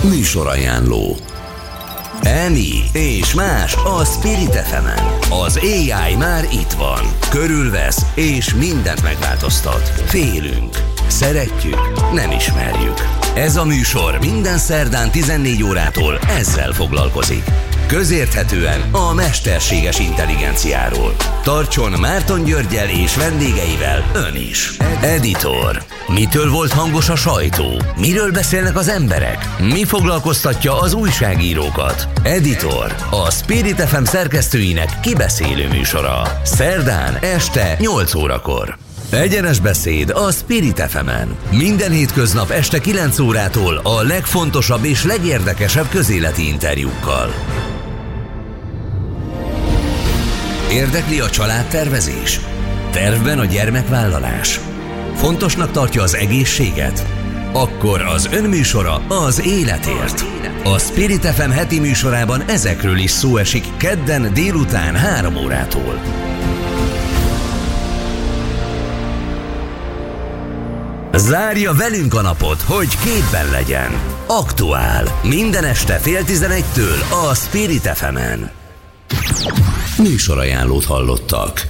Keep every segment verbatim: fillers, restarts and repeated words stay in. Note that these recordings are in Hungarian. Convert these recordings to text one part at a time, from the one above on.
Műsorajánló. Emi és más a Spirit ef emen. Az á i már itt van. Körülvesz és mindent megváltoztat. Félünk. Szeretjük. Nem ismerjük. Ez a műsor minden szerdán tizennégy órától ezzel foglalkozik. Közérthetően a mesterséges intelligenciáról. Tartson Márton Györggyel és vendégeivel ön is. Editor. Mitől volt hangos a sajtó? Miről beszélnek az emberek? Mi foglalkoztatja az újságírókat? Editor. A Spirit ef em szerkesztőinek kibeszélő műsora. Szerdán este nyolc órakor. Egyenes beszéd a Spirit ef emen. Minden hétköznap este kilenc órától a legfontosabb és legérdekesebb közéleti interjúkkal. Érdekli a családtervezés? Tervben a gyermekvállalás? Fontosnak tartja az egészséget? Akkor az önműsora az életért. A Spirit ef em heti műsorában ezekről is szó esik kedden délután három órától. Zárja velünk a napot, hogy képben legyen. Aktuál. Minden este fél tizenegytől a Spirit ef emen. Műsorajánlót hallottak.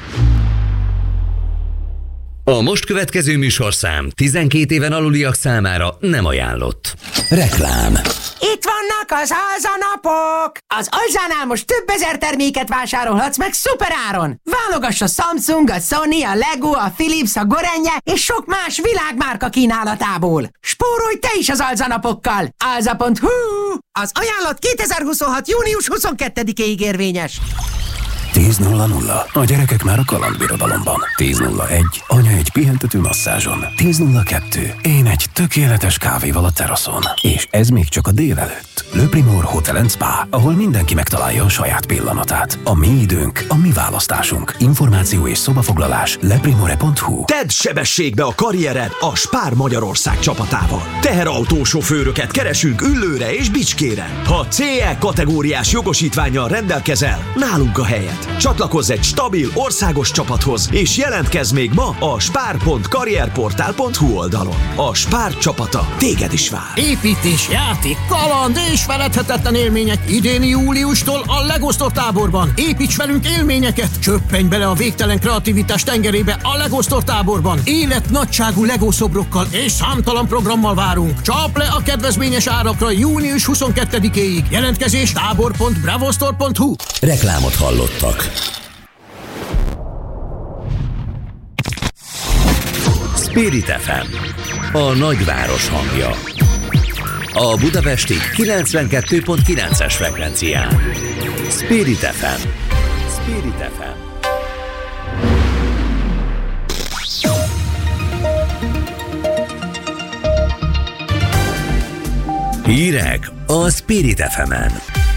A most következő műsorszám tizenkét éven aluliak számára nem ajánlott. Reklám. Itt vannak az alzanapok! Az Alzánál most több ezer terméket vásárolhatsz meg szuperáron! Válogass a Samsung, a Sony, a Lego, a Philips, a Gorenje és sok más világmárka kínálatából. Spórolj te is az alzanapokkal! alza pont hu. Az ajánlat kétezer-huszonhat. június huszonkettedikéig érvényes. tíz nulla nulla. A gyerekek már a kalandbirodalomban. tíz nulla egy. Anya egy pihentető masszázson. tíz nulla kettő. Én egy tökéletes kávéval a teraszon. És ez még csak a délelőtt. Le Primor Hotel and Spa, ahol mindenki megtalálja a saját pillanatát. A mi időnk, a mi választásunk. Információ és szobafoglalás leprimore pont hu. Tedd sebességbe a karriered a Spár Magyarország csapatával. Teherautósofőröket keresünk Üllőre és Bicskére. Ha cé e kategóriás jogosítvánnyal rendelkezel, nálunk a helyed. Csatlakozz egy stabil országos csapathoz, és jelentkezz még ma a spár pont karrierportál pont hu oldalon. A Spár csapata téged is vár. Építés, játék, kaland és feledhetetlen élmények idéni júliustól a LEGO Store táborban. Építs velünk élményeket! Csöppenj bele a végtelen kreativitás tengerébe a LEGO Store táborban. Életnagyságú LEGO szobrokkal és számtalan programmal várunk. Csap le a kedvezményes árakra június huszonkettedikéig. Jelentkezés tábor pont bravostore pont hu. Reklámot hallottak. Spirit ef em. A nagyváros hangja. A budapesti kilencvenkettő pont kilences frekvencián. Spirit ef em. Spirit ef em. Hírek a Spirit ef emen.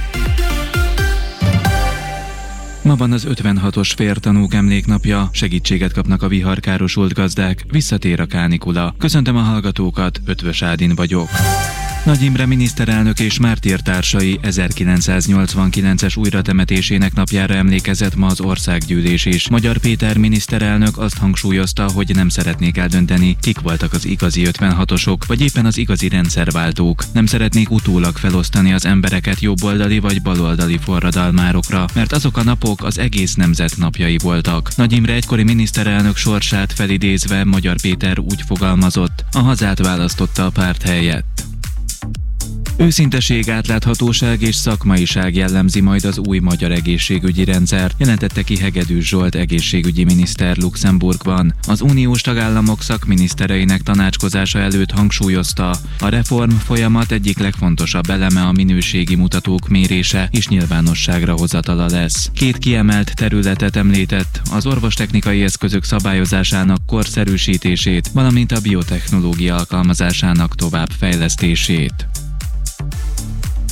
Ma van az ötvenhatos fértanúk emléknapja, segítséget kapnak a viharkárosult gazdák, visszatér a kánikula. Köszöntöm a hallgatókat, Ötvös Ádin vagyok. Nagy Imre miniszterelnök és mártírtársai ezerkilencszáznyolcvankilences újratemetésének napjára emlékezett ma az országgyűlés is. Magyar Péter miniszterelnök azt hangsúlyozta, hogy nem szeretnék eldönteni, kik voltak az igazi ötvenhatosok, vagy éppen az igazi rendszerváltók. Nem szeretnék utólag felosztani az embereket jobboldali vagy baloldali forradalmárokra, mert azok a napok az egész nemzet napjai voltak. Nagy Imre egykori miniszterelnök sorsát felidézve Magyar Péter úgy fogalmazott, a hazát választotta a párt helyett. Őszinteség, átláthatóság és szakmaiság jellemzi majd az új magyar egészségügyi rendszert, jelentette ki Hegedűs Zsolt egészségügyi miniszter Luxemburgban. Az uniós tagállamok szakminisztereinek tanácskozása előtt hangsúlyozta, a reform folyamat egyik legfontosabb eleme a minőségi mutatók mérése és nyilvánosságra hozatala lesz. Két kiemelt területet említett, az orvostechnikai eszközök szabályozásának korszerűsítését, valamint a biotechnológia alkalmazásának továbbfejlesztését.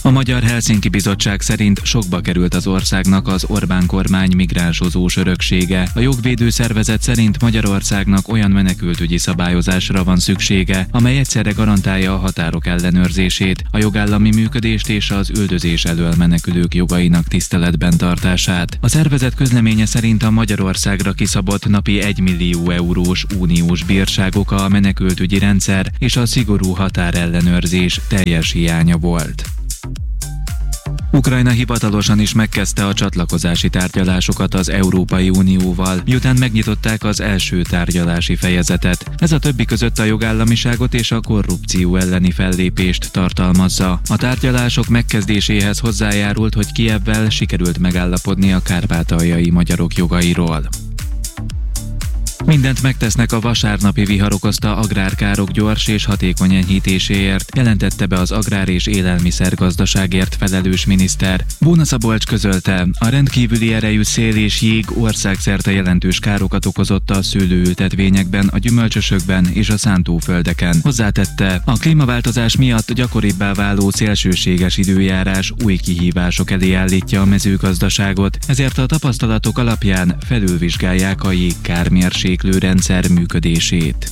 A Magyar Helsinki Bizottság szerint sokba került az országnak az Orbán kormány migránsozós öröksége. A jogvédő szervezet szerint Magyarországnak olyan menekültügyi szabályozásra van szüksége, amely egyszerre garantálja a határok ellenőrzését, a jogállami működést és az üldözés elől menekülők jogainak tiszteletben tartását. A szervezet közleménye szerint a Magyarországra kiszabott napi egymillió eurós uniós bírságok a menekültügyi rendszer és a szigorú határellenőrzés teljes hiánya volt. Ukrajna hivatalosan is megkezdte a csatlakozási tárgyalásokat az Európai Unióval, miután megnyitották az első tárgyalási fejezetet. Ez a többi között a jogállamiságot és a korrupció elleni fellépést tartalmazza. A tárgyalások megkezdéséhez hozzájárult, hogy Kijevvel sikerült megállapodni a kárpátaljai magyarok jogairól. Mindent megtesznek a vasárnapi vihar okozta agrárkárok gyors és hatékony enyhítéséért, jelentette be az agrár- és élelmiszergazdaságért felelős miniszter. Bóna Szabolcs közölte, a rendkívüli erejű szél és jég országszerte jelentős károkat okozott a szőlőültetvényekben, a gyümölcsösökben és a szántóföldeken. Hozzátette, a klímaváltozás miatt gyakoribbá váló szélsőséges időjárás új kihívások elé állítja a mezőgazdaságot, ezért a tapasztalatok alapján felülvizsgálják a jégkármérséklő rendszer működését.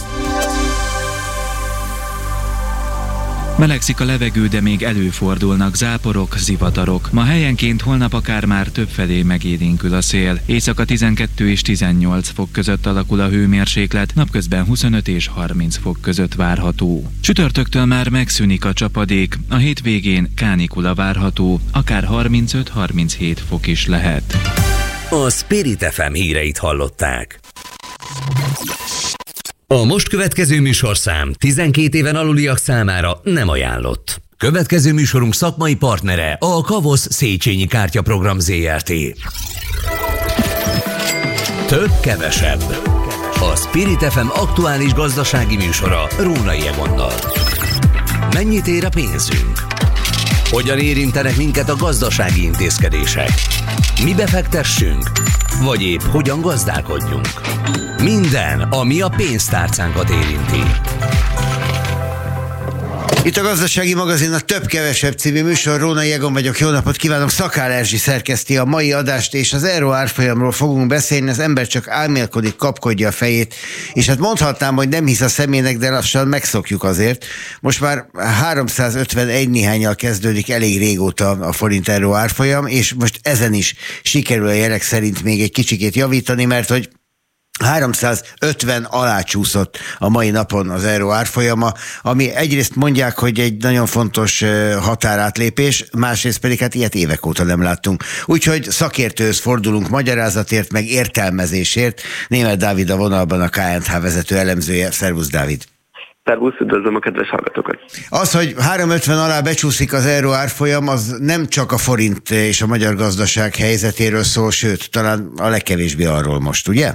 Melegszik a levegő, de még előfordulnak záporok, zivatarok. Ma helyenként, holnap akár már többfelé megélénkül a szél. Éjszaka tizenkettő és tizennyolc fok között alakul a hőmérséklet, napközben huszonöt és harminc fok között várható. Csütörtöktől már megszűnik a csapadék, a hétvégén kánikula várható, akár harmincöt-harminchét fok is lehet. A Spirit ef em híreit hallották. A most következő műsorszám tizenkét éven aluliak számára nem ajánlott. Következő műsorunk szakmai partnere a Kavosz Széchenyi Kártyaprogram zé er té. Több, kevesebb. A Spirit ef em aktuális gazdasági műsora Rónai Egonnal. Mennyit ér a pénzünk? Hogyan érintenek minket a gazdasági intézkedések? Mi befektessünk? Vagy épp hogyan gazdálkodjunk? Minden, ami a pénztárcánkat érinti. Itt a Gazdasági Magazin, a Több-Kevesebb című műsor. Rónai Egon vagyok, jó napot kívánok. Szakál Erzsi szerkeszti a mai adást, és az euró árfolyamról fogunk beszélni. Az ember csak álmélkodik, kapkodja a fejét, és hát mondhatnám, hogy nem hisz a szemének, de lassan megszokjuk azért. Most már háromszázötvenegy néhányal kezdődik elég régóta a forint-euró árfolyam, és most ezen is sikerül a jelek szerint még egy kicsikét javítani, mert hogy háromszázötven alá csúszott a mai napon az euró árfolyama, ami egyrészt mondják, hogy egy nagyon fontos határátlépés, másrészt pedig hát ilyet évek óta nem láttunk. Úgyhogy szakértőhöz fordulunk magyarázatért, meg értelmezésért. Németh Dávid a vonalban, a ká en há vezető elemzője. Szervusz, Dávid! Szervusz, üdvözlöm a kedves hallgatókat! Az, hogy háromszázötven alá becsúszik az euró árfolyam, az nem csak a forint és a magyar gazdaság helyzetéről szól, sőt, talán a legkevésbé arról most, ugye?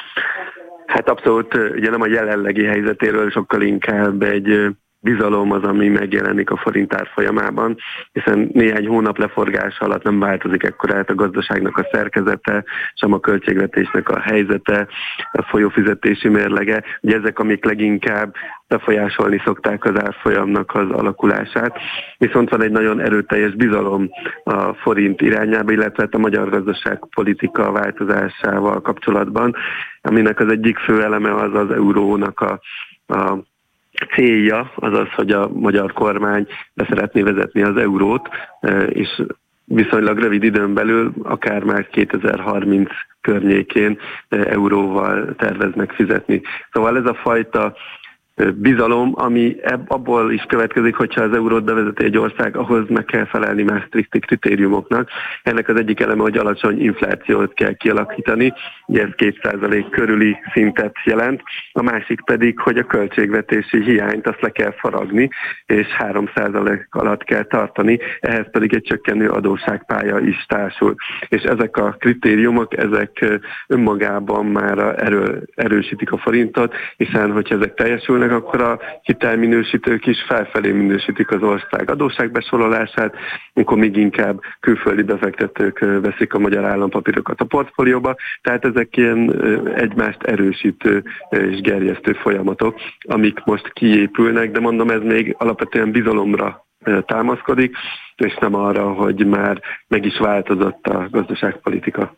Hát abszolút, ugye nem a jelenlegi helyzetéről, sokkal inkább egy bizalom az, ami megjelenik a forint árfolyamában, hiszen néhány hónap leforgása alatt nem változik ekkorát a gazdaságnak a szerkezete, sem a költségvetésnek a helyzete, a folyófizetési mérlege. Ugye ezek, amik leginkább befolyásolni szokták az árfolyamnak az alakulását. Viszont van egy nagyon erőteljes bizalom a forint irányába, illetve a magyar gazdaság politika változásával kapcsolatban, aminek az egyik fő eleme az az eurónak a, a célja, az az, hogy a magyar kormány be szeretné vezetni az eurót, és viszonylag rövid időn belül, akár már kétezer-harminc környékén euróval terveznek fizetni. Szóval ez a fajta bizalom, ami abból is következik, hogyha az eurót bevezeti egy ország, ahhoz meg kell felelni Maastrichti kritériumoknak. Ennek az egyik eleme, hogy alacsony inflációt kell kialakítani, ugye ez két százalék körüli szintet jelent. A másik pedig, hogy a költségvetési hiányt azt le kell faragni, és három százalék alatt kell tartani, ehhez pedig egy csökkenő adósságpálya is társul. És ezek a kritériumok, ezek önmagában már erő, erősítik a forintot, hiszen hogyha ezek teljesülnek, akkor a hitelminősítők is felfelé minősítik az ország adósságbesorolását, amikor még inkább külföldi befektetők veszik a magyar állampapírokat a portfólióba, tehát ezek ilyen egymást erősítő és gerjesztő folyamatok, amik most kiépülnek, de mondom, ez még alapvetően bizalomra támaszkodik, és nem arra, hogy már meg is változott a gazdaságpolitika.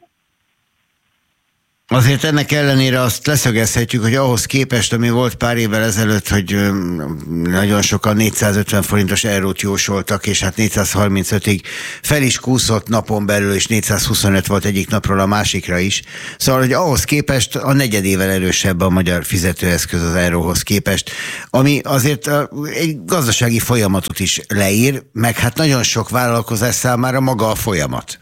Azért ennek ellenére azt leszögezhetjük, hogy ahhoz képest, ami volt pár évvel ezelőtt, hogy nagyon sokan négyszázötven forintos eurót jósoltak, és hát négyszázharmincötig fel is kúszott napon belül, és négyszázhuszonöt volt egyik napról a másikra is. Szóval, hogy ahhoz képest a negyedével erősebb a magyar fizetőeszköz az euróhoz képest, ami azért egy gazdasági folyamatot is leír, meg hát nagyon sok vállalkozás számára maga a folyamat.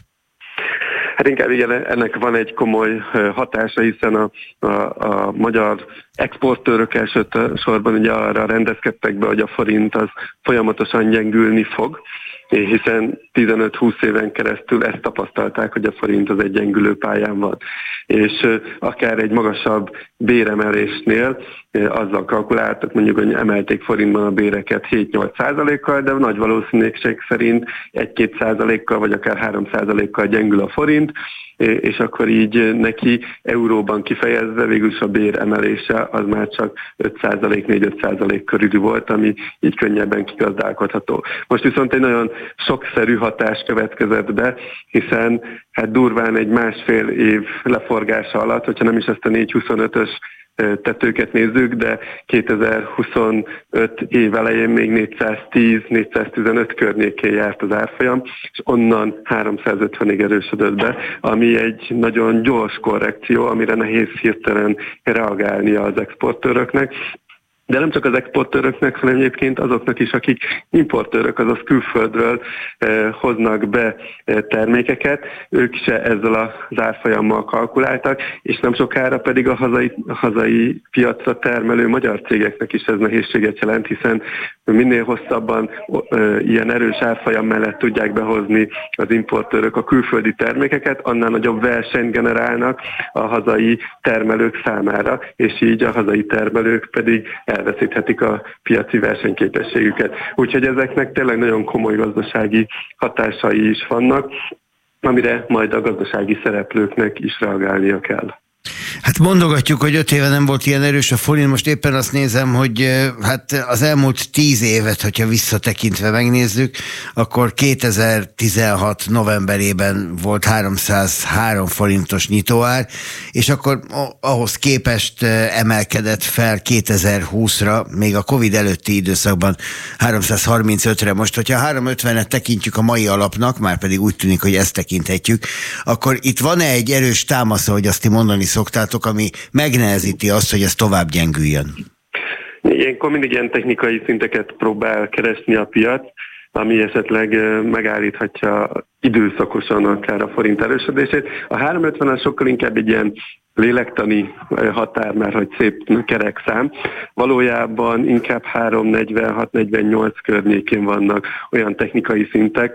Hát inkább igen, ennek van egy komoly hatása, hiszen a, a, a magyar exportőrök elsősorban ugye arra rendezkedtek be, hogy a forint az folyamatosan gyengülni fog, hiszen tizenöt-húsz éven keresztül ezt tapasztalták, hogy a forint az egy gyengülő pályán van. És akár egy magasabb béremelésnél azzal kalkuláltak, mondjuk, hogy emelték forintban a béreket hét-nyolc százalékkal, de nagy valószínűség szerint egy-két százalékkal, vagy akár három százalékkal gyengül a forint, és akkor így neki euróban kifejezve végül is a bér emelése az már csak öt százalék, négy-öt százalék körül volt, ami így könnyebben kigazdálkodható. Most viszont egy nagyon sokszerű hatás következett be, hiszen hát durván egy másfél év leforgása alatt, hogyha nem is ezt a négy egész huszonötös tetőket nézzük, de kétezer-huszonöt év elején még négyszáztíz-négyszáztizenöt környékén járt az árfolyam, és onnan háromszázötvenig erősödött be, ami egy nagyon gyors korrekció, amire nehéz hirtelen reagálnia az exportőröknek. De nem csak az exportőröknek, hanem egyébként azoknak is, akik importőrök, azaz külföldről eh, hoznak be eh, termékeket, ők se ezzel az árfolyammal kalkuláltak, és nem sokára pedig a hazai, a hazai piacra termelő magyar cégeknek is ez nehézséget jelent, hiszen minél hosszabban eh, ilyen erős árfolyam mellett tudják behozni az importőrök a külföldi termékeket, annál nagyobb versenyt generálnak a hazai termelők számára, és így a hazai termelők pedig elveszíthetik a piaci versenyképességüket. Úgyhogy ezeknek tényleg nagyon komoly gazdasági hatásai is vannak, amire majd a gazdasági szereplőknek is reagálnia kell. Hát mondogatjuk, hogy öt éve nem volt ilyen erős a forint, most éppen azt nézem, hogy hát az elmúlt tíz évet, hogyha visszatekintve megnézzük, akkor kétezer-tizenhat novemberében volt háromszázhárom forintos nyitóár, és akkor ahhoz képest emelkedett fel kétezer-húszra, még a Covid előtti időszakban háromszázharmincötre. Most, hogyha háromszázötvenet tekintjük a mai alapnak, már pedig úgy tűnik, hogy ezt tekinthetjük, akkor itt van-e egy erős támasz, hogy azt ti mondani szoktátok, ami megnehezíti azt, hogy ez tovább gyengüljön? Ilyenkor mindig ilyen technikai szinteket próbál keresni a piac, ami esetleg megállíthatja időszakosan akár a forint erősödését. A háromszázötven sokkal inkább egy ilyen lélektani határ, mert hogy szép kerek szám. Valójában inkább háromszáznegyvenhat-negyvennyolc környékén vannak olyan technikai szintek,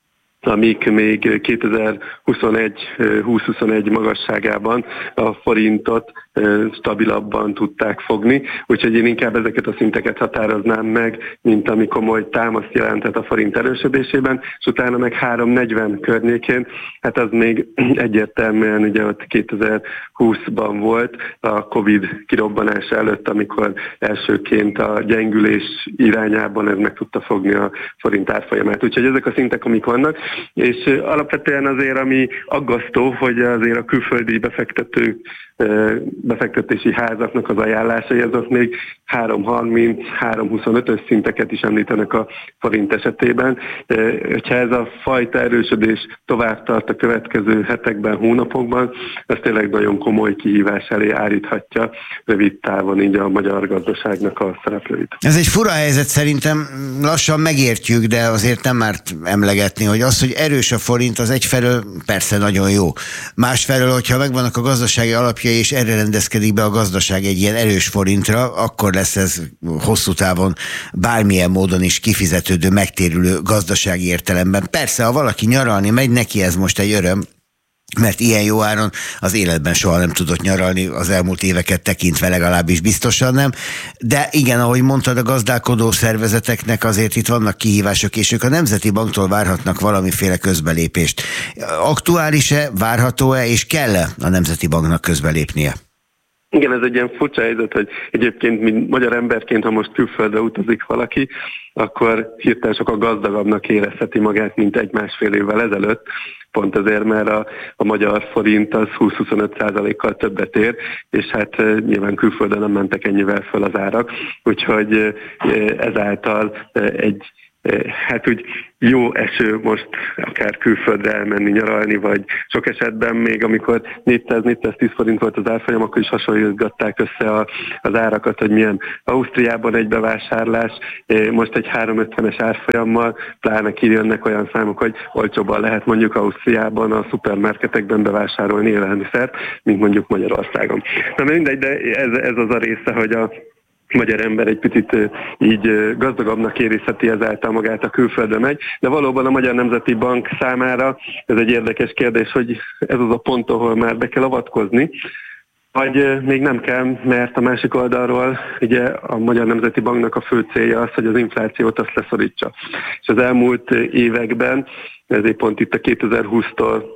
amik még kétezer-huszonegy húsz-huszonegy magasságában a forintot stabilabban tudták fogni, úgyhogy én inkább ezeket a szinteket határoznám meg, mint ami komoly támaszt jelentett a forint erősödésében, és utána meg háromszáznegyven környékén, hát az még egyértelműen ugye ott kétezer-húszban volt a Covid kirobbanása előtt, amikor elsőként a gyengülés irányában ez meg tudta fogni a forint árfolyamát. Úgyhogy ezek a szintek, amik vannak, és alapvetően azért, ami aggasztó, hogy azért a külföldi befektetők, befektetési házaknak az ajánlásai, azok még háromszázharminc háromszázhuszonötös szinteket is említenek a forint esetében. Ha ez a fajta erősödés tovább tart a következő hetekben, hónapokban, ez tényleg nagyon komoly kihívás elé állíthatja rövid távon így a magyar gazdaságnak a szereplőit. Ez egy fura helyzet, szerintem lassan megértjük, de azért nem árt emlegetni, hogy az, hogy erős a forint, az egyfelől persze nagyon jó. Másfelől, hogyha megvannak a gazdasági alapjai, és erre rendezkedik be a gazdaság egy ilyen erős forintra, akkor lesz ez hosszú távon bármilyen módon is kifizetődő, megtérülő gazdasági értelemben. Persze, ha valaki nyaralni megy, neki ez most egy öröm, mert ilyen jó áron az életben soha nem tudott nyaralni, az elmúlt éveket tekintve legalábbis biztosan nem. De igen, ahogy mondtad, a gazdálkodó szervezeteknek azért itt vannak kihívások, és ők a Nemzeti Banktól várhatnak valamiféle közbelépést. Aktuális-e, várható-e, és kell-e a Nemzeti Banknak közbelépnie? Igen, ez egy ilyen furcsa helyzet, hogy egyébként mint magyar emberként, ha most külföldre utazik valaki, akkor hirtelen sokkal gazdagabbnak érezheti magát, mint egy-másfél évvel ezelőtt. Pont ezért, mert a, a magyar forint az húsz-huszonöt százalékkal többet ér, és hát nyilván külföldön nem mentek ennyivel föl az árak, úgyhogy ezáltal egy hát úgy jó eső most akár külföldre elmenni nyaralni, vagy sok esetben még amikor négyszáz-négyszáztíz forint volt az árfolyam, akkor is hasonlítgatták össze a, az árakat, hogy milyen Ausztriában egy bevásárlás, most egy háromszázötvenes árfolyammal, pláne kijönnek olyan számok, hogy olcsóban lehet mondjuk Ausztriában a szupermarketekben bevásárolni élelmiszert, mint mondjuk Magyarországon. Na mindegy, de ez, ez az a része, hogy a magyar ember egy picit így gazdagabbnak érezheti ezáltal magát, a külföldre megy, de valóban a Magyar Nemzeti Bank számára ez egy érdekes kérdés, hogy ez az a pont, ahol már be kell avatkozni, vagy még nem kell, mert a másik oldalról ugye a Magyar Nemzeti Banknak a fő célja az, hogy az inflációt azt leszorítsa. És az elmúlt években, ezért pont itt a kétezer-húsztól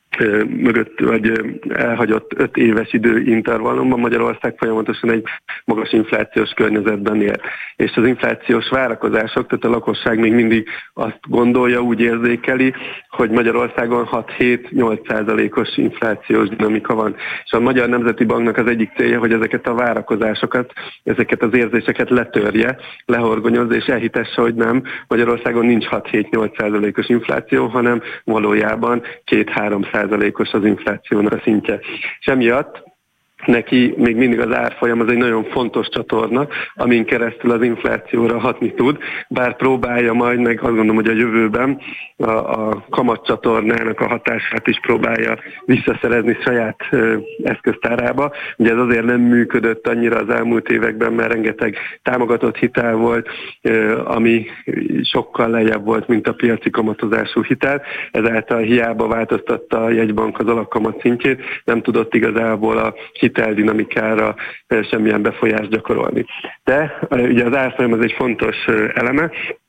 mögött, vagy elhagyott öt éves időintervallumban Magyarország folyamatosan egy magas inflációs környezetben él. És az inflációs várakozások, tehát a lakosság még mindig azt gondolja, úgy érzékeli, hogy Magyarországon hat-hét-nyolc százalékos inflációs dinamika van. És a Magyar Nemzeti Banknak az egyik célja, hogy ezeket a várakozásokat, ezeket az érzéseket letörje, lehorgonyozza és elhitesse, hogy nem, Magyarországon nincs hat-hét-nyolc százalékos infláció, hanem valójában két-három százalékos az inflációnak a szintje. És emiatt neki még mindig az árfolyam az egy nagyon fontos csatorna, amin keresztül az inflációra hatni tud, bár próbálja majd, meg azt gondolom, hogy a jövőben a, a kamatcsatornának a hatását is próbálja visszaszerezni saját ö, eszköztárába. Ugye ez azért nem működött annyira az elmúlt években, mert rengeteg támogatott hitel volt, ö, ami sokkal lejjebb volt, mint a piaci kamatozású hitel. Ezáltal hiába változtatta a jegybank az alapkamat szintjét, nem tudott igazából a hiteldinamikára semmilyen befolyást gyakorolni. De ugye az árfolyam az egy fontos eleme,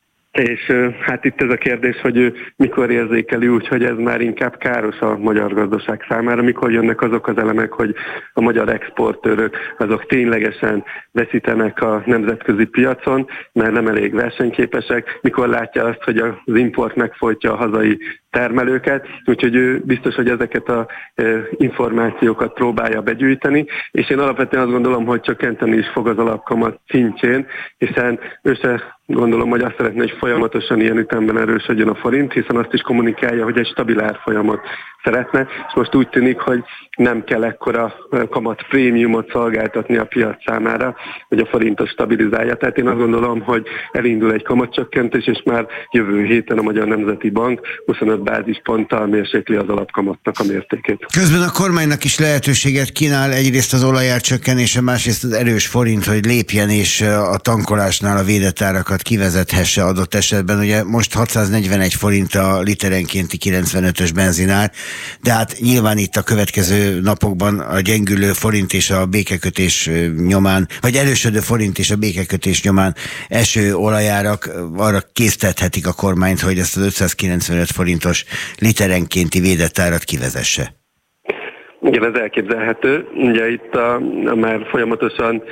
és hát itt ez a kérdés, hogy ő mikor érzékeli úgy, hogy ez már inkább káros a magyar gazdaság számára, mikor jönnek azok az elemek, hogy a magyar exportőrök azok ténylegesen veszítenek a nemzetközi piacon, mert nem elég versenyképesek, mikor látja azt, hogy az import megfojtja a hazai termelőket, úgyhogy ő biztos, hogy ezeket az információkat próbálja begyűjteni, és én alapvetően azt gondolom, hogy csökkenteni is fog az alapkamat szintjén, hiszen ő se gondolom, hogy azt szeretné, hogy folyamatosan ilyen ütemben erősödjön a forint, hiszen azt is kommunikálja, hogy egy stabil árfolyamot szeretne, és most úgy tűnik, hogy nem kell ekkora kamat prémiumot szolgáltatni a piac számára, hogy a forintot stabilizálja. Tehát én azt gondolom, hogy elindul egy kamatcsökkentés, és már jövő héten a Magyar Nemzeti Bank huszonöt bázisponttal mérsékli az alapkamatnak a mértékét. Közben a kormánynak is lehetőséget kínál egyrészt az olajár csökkenése, másrészt az erős forint, hogy lépjen és a tankolásnál a védett árakat kivezethesse adott esetben. Ugye most hatszáznegyvenegy forint a literenkénti kilencvenötös benzinár, de hát nyilván itt a következő napokban a gyengülő forint és a békekötés nyomán, vagy erősödő forint és a békekötés nyomán eső olajárak arra késztethetik a kormányt, hogy ezt az ötszázkilencvenöt forintos literenkénti védett árat kivezesse. Igen, ez elképzelhető. Ugye itt a, a már folyamatosan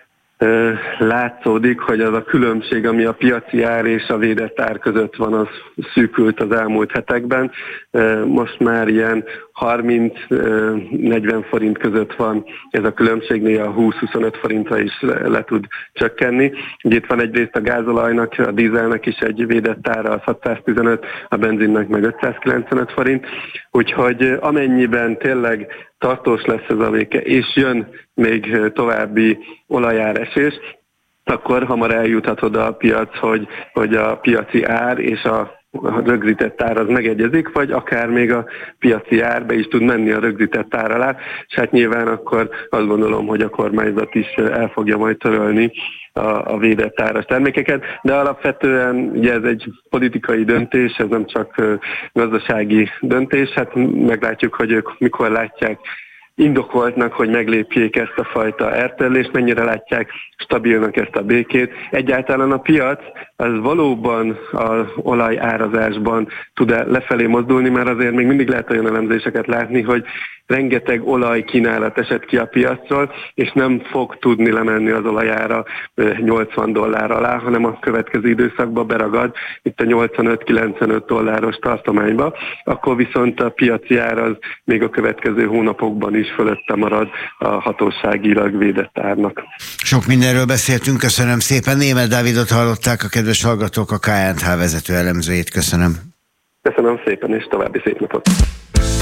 látszódik, hogy az a különbség, ami a piaci ár és a védett ár között van, az szűkült az elmúlt hetekben. Most már ilyen harminc-negyven forint között van ez a különbség, néha húsz-huszonöt forintra is le, le tud csökkenni. Ugye itt van egyrészt a gázolajnak, a dízelnek is egy védett ára, az hatszáztizenöt, a benzinnek meg ötszázkilencvenöt forint. Úgyhogy amennyiben tényleg tartós lesz ez a véke, és jön még további olajáresés, akkor hamar eljuthat oda a piac, hogy, hogy a piaci ár és a a rögzített ár az megegyezik, vagy akár még a piaci árba is tud menni a rögzített ár alá, és hát nyilván akkor azt gondolom, hogy a kormányzat is el fogja majd törölni a, a védett áras termékeket, de alapvetően ugye ez egy politikai döntés, ez nem csak gazdasági döntés, hát meglátjuk, hogy ők mikor látják indokoltnak, hogy meglépjék ezt a fajta ártörlést, mennyire látják stabilnak ezt a békét. Egyáltalán a piac az valóban az olajárazásban tud-e lefelé mozdulni, mert azért még mindig lehet olyan elemzéseket látni, hogy rengeteg olajkínálat esett ki a piacról, és nem fog tudni lemenni az olajára nyolcvan dollár alá, hanem a következő időszakban beragad itt a nyolcvanöt-kilencvenöt dolláros tartományba, akkor viszont a piaci ár az még a következő hónapokban is fölötte marad a hatóságilag védett árnak. Sok mindenről beszéltünk, köszönöm szépen. Németh Dávidot hallották, a kedves hallgatók, a ká en há vezető elemzőjét. Köszönöm. Köszönöm szépen, és további szép napot.